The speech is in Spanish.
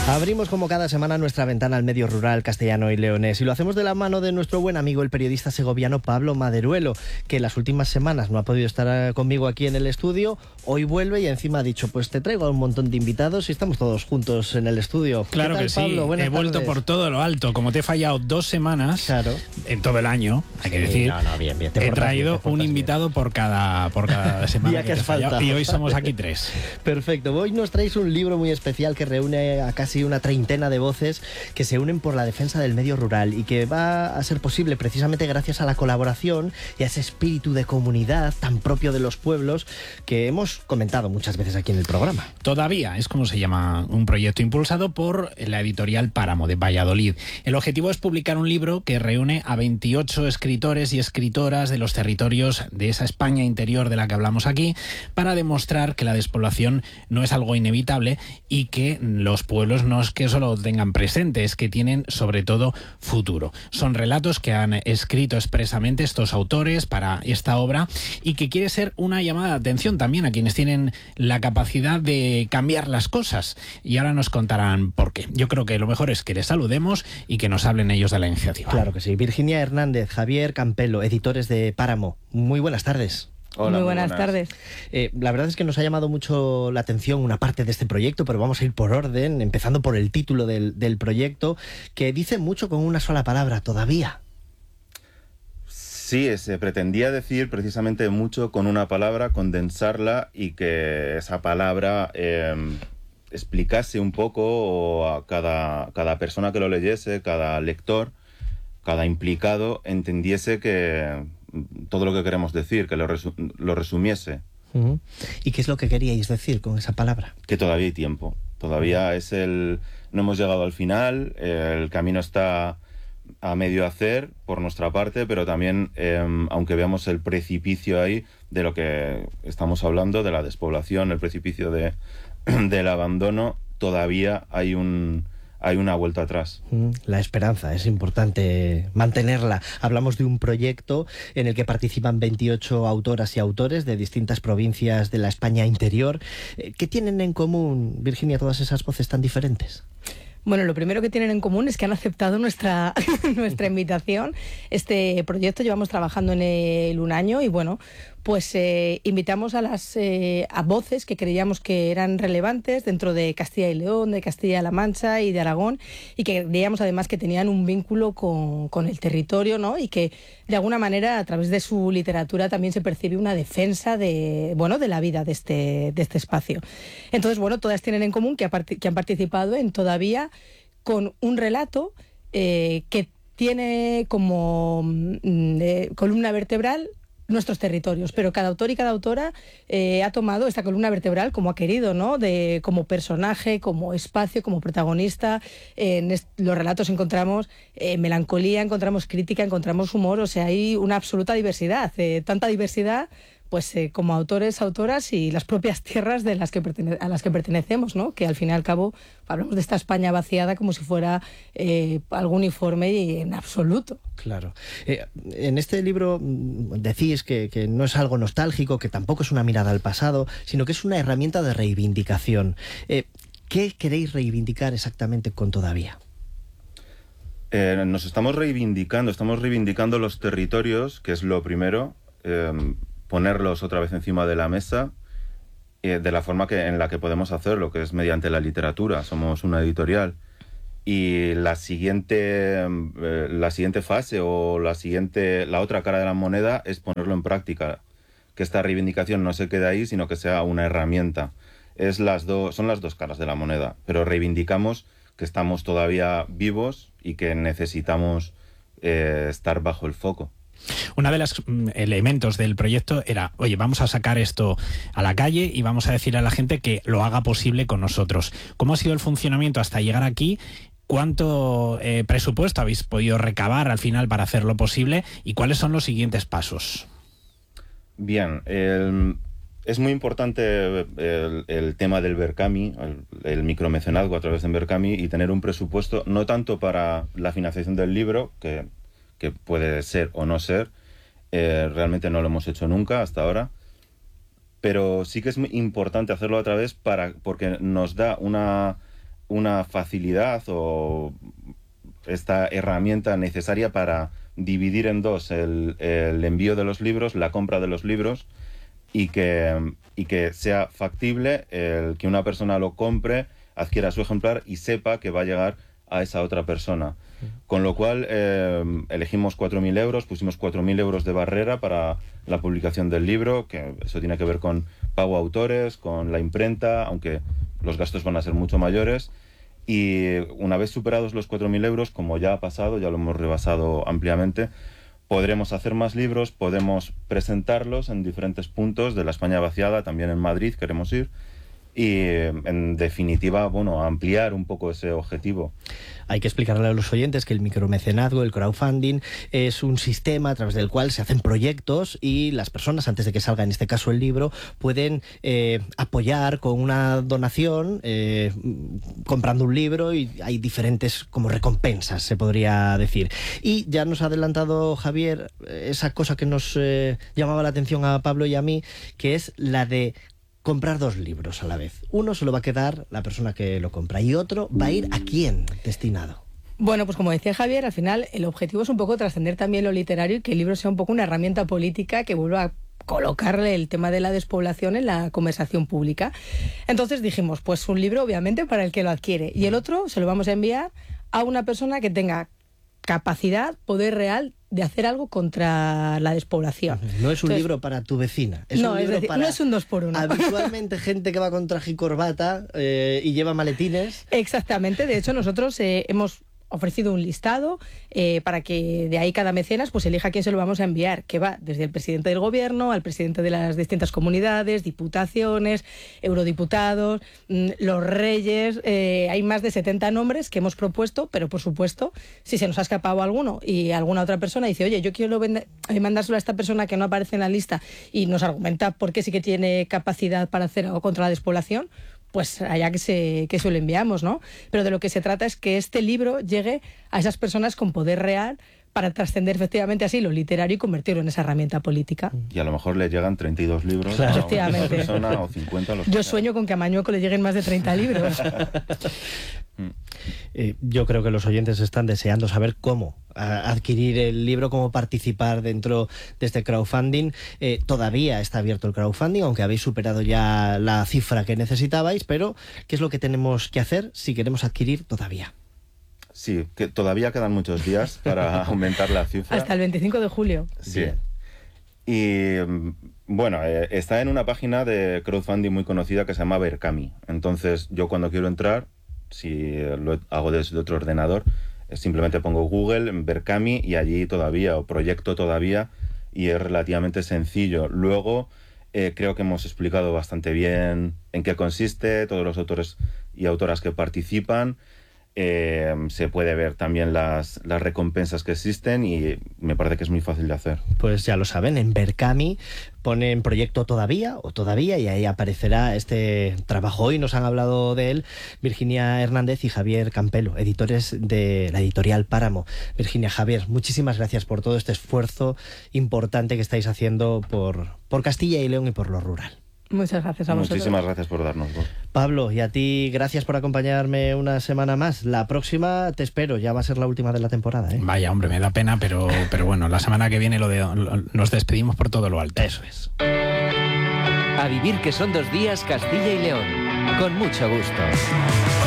Abrimos como cada semana nuestra ventana al medio rural castellano y leonés y lo hacemos de la mano de nuestro buen amigo el periodista segoviano Pablo Maderuelo, que las últimas semanas no ha podido estar conmigo aquí en el estudio. Hoy vuelve y encima ha dicho, pues te traigo a un montón de invitados y estamos todos juntos en el estudio. Claro que sí, Pablo? he vuelto por todo lo alto. Como te he fallado 2 semanas, claro, en todo el año, hay que decir, bien, he traído un invitado por cada semana día que has faltado. Y hoy somos aquí 3. Perfecto, hoy nos traéis un libro muy especial que reúne a casi una treintena de voces que se unen por la defensa del medio rural y que va a ser posible precisamente gracias a la colaboración y a ese espíritu de comunidad tan propio de los pueblos que hemos comentado muchas veces aquí en el programa. Todavía es como se llama un proyecto impulsado por la editorial Páramo de Valladolid. El objetivo es publicar un libro que reúne a 28 escritores y escritoras de los territorios de esa España interior de la que hablamos aquí para demostrar que la despoblación no es algo inevitable y que los pueblos no es que solo tengan presente, es que tienen sobre todo futuro. Son relatos que han escrito expresamente estos autores para esta obra y que quiere ser una llamada de atención también a quienes tienen la capacidad de cambiar las cosas. Y ahora nos contarán por qué. Yo creo que lo mejor es que les saludemos y que nos hablen ellos de la iniciativa. Claro que sí. Virginia Hernández, Javier Campelo, editores de Páramo. Muy buenas tardes. Hola, muy buenas tardes. La verdad es que nos ha llamado mucho la atención una parte de este proyecto, pero vamos a ir por orden, empezando por el título del proyecto, que dice mucho con una sola palabra, todavía. Sí, se pretendía decir precisamente mucho con una palabra, condensarla y que esa palabra explicase un poco a cada persona que lo leyese, cada lector, cada implicado, entendiese que todo lo que queremos decir, que lo resumiese. Uh-huh. ¿Y qué es lo que queríais decir con esa palabra? Que todavía hay tiempo, todavía no hemos llegado al final, el camino está a medio hacer por nuestra parte, pero también, aunque veamos el precipicio ahí de lo que estamos hablando, de la despoblación, el precipicio del abandono, todavía hay una vuelta atrás. La esperanza, es importante mantenerla. Hablamos de un proyecto en el que participan 28 autoras y autores de distintas provincias de la España interior. ¿Qué tienen en común, Virginia, todas esas voces tan diferentes? Bueno, lo primero que tienen en común es que han aceptado nuestra invitación. Este proyecto llevamos trabajando en él un año y bueno, pues invitamos a voces que creíamos que eran relevantes dentro de Castilla y León, de Castilla-La Mancha y de Aragón, y que creíamos además que tenían un vínculo con el territorio, ¿no? Y que de alguna manera a través de su literatura también se percibe una defensa de la vida de este espacio. Entonces, bueno, todas tienen en común que han participado en Todavía con un relato que tiene como columna vertebral nuestros territorios, pero cada autor y cada autora ha tomado esta columna vertebral como ha querido, ¿no? Como personaje, como espacio, como protagonista. En los relatos encontramos melancolía, encontramos crítica, encontramos humor, o sea, hay una absoluta diversidad, tanta diversidad pues como autores, autoras y las propias tierras a las que pertenecemos, ¿no? Que al fin y al cabo hablamos de esta España vaciada como si fuera algo uniforme y en absoluto. Claro. En este libro decís que no es algo nostálgico, que tampoco es una mirada al pasado, sino que es una herramienta de reivindicación. ¿Qué queréis reivindicar exactamente con Todavía? Nos estamos reivindicando los territorios, que es lo primero, ponerlos otra vez encima de la mesa de la forma en la que podemos hacerlo, que es mediante la literatura. Somos una editorial y la siguiente fase o la otra cara de la moneda es ponerlo en práctica, que esta reivindicación no se quede ahí, sino que sea una herramienta. Son las dos caras de la moneda, pero reivindicamos que estamos todavía vivos y que necesitamos estar bajo el foco. Una de los elementos del proyecto era, oye, vamos a sacar esto a la calle y vamos a decir a la gente que lo haga posible con nosotros. ¿Cómo ha sido el funcionamiento hasta llegar aquí? ¿Cuánto presupuesto habéis podido recabar al final para hacerlo posible? ¿Y cuáles son los siguientes pasos? Bien, es muy importante el tema del Berkami, el micromecenazgo a través de Berkami, y tener un presupuesto no tanto para la financiación del libro, que puede ser o no ser, realmente no lo hemos hecho nunca hasta ahora, pero sí que es muy importante hacerlo otra vez porque nos da una facilidad o esta herramienta necesaria para dividir en dos el envío de los libros, la compra de los libros, y que sea factible el que una persona lo compre, adquiera su ejemplar y sepa que va a llegar a esa otra persona. Con lo cual elegimos 4.000 euros, pusimos 4.000 euros de barrera para la publicación del libro, que eso tiene que ver con pago a autores, con la imprenta, aunque los gastos van a ser mucho mayores. Y una vez superados los 4.000 euros, como ya ha pasado, ya lo hemos rebasado ampliamente, podremos hacer más libros, podemos presentarlos en diferentes puntos de la España vaciada, también en Madrid queremos ir, y en definitiva, bueno, ampliar un poco ese objetivo. Hay que explicarle a los oyentes que el micromecenazgo, el crowdfunding, es un sistema a través del cual se hacen proyectos y las personas, antes de que salga en este caso el libro, pueden apoyar con una donación, comprando un libro, y hay diferentes como recompensas, se podría decir. Y ya nos ha adelantado Javier esa cosa que nos llamaba la atención a Pablo y a mí, que es la de comprar 2 libros a la vez. Uno se lo va a quedar la persona que lo compra y otro va a ir ¿a quién destinado? Bueno, pues como decía Javier, al final el objetivo es un poco trascender también lo literario y que el libro sea un poco una herramienta política que vuelva a colocarle el tema de la despoblación en la conversación pública. Entonces dijimos, pues un libro obviamente para el que lo adquiere, y el otro se lo vamos a enviar a una persona que tenga capacidad, poder real de hacer algo contra la despoblación. No es un libro para tu vecina. Es un libro para, no es un 2x1. Habitualmente gente que va con traje y corbata y lleva maletines. Exactamente. De hecho, nosotros hemos ofrecido un listado para que de ahí cada mecenas pues elija a quién se lo vamos a enviar, que va desde el presidente del gobierno al presidente de las distintas comunidades, diputaciones, eurodiputados, los reyes. Hay más de 70 nombres que hemos propuesto, pero por supuesto, si se nos ha escapado alguno y alguna otra persona dice, oye, yo quiero mandárselo a esta persona que no aparece en la lista y nos argumenta por qué sí que tiene capacidad para hacer algo contra la despoblación, pues allá que se lo enviamos, ¿no? Pero de lo que se trata es que este libro llegue a esas personas con poder real para trascender efectivamente así lo literario y convertirlo en esa herramienta política. Y a lo mejor le llegan 32 libros, claro, a una persona, o 50 a los Yo sueño con que a Mañueco le lleguen más de 30 libros. Yo creo que los oyentes están deseando saber cómo adquirir el libro, cómo participar dentro de este crowdfunding. Todavía está abierto el crowdfunding, aunque habéis superado ya la cifra que necesitabais, pero ¿qué es lo que tenemos que hacer si queremos adquirir todavía? Sí, que todavía quedan muchos días para aumentar la cifra. Hasta el 25 de julio. Sí. Y bueno, está en una página de crowdfunding muy conocida que se llama Berkami. Entonces, yo cuando quiero entrar, si lo hago desde otro ordenador, simplemente pongo Google, Berkami, y allí todavía, o proyecto todavía, y es relativamente sencillo. Luego, creo que hemos explicado bastante bien en qué consiste, todos los autores y autoras que participan. Se puede ver también las recompensas que existen y me parece que es muy fácil de hacer. Pues ya lo saben, en Berkami ponen proyecto todavía y ahí aparecerá este trabajo. Hoy nos han hablado de él Virginia Hernández y Javier Campelo, editores de la editorial Páramo. Virginia, Javier, muchísimas gracias por todo este esfuerzo importante que estáis haciendo por Castilla y León y por lo rural. Muchas gracias a vosotros. Muchísimas gracias por darnos voz. Pablo, y a ti, gracias por acompañarme una semana más. La próxima te espero, ya va a ser la última de la temporada, ¿eh? Vaya, hombre, me da pena, pero bueno, la semana que viene nos despedimos por todo lo alto. Eso es. A vivir que son 2 días Castilla y León, con mucho gusto.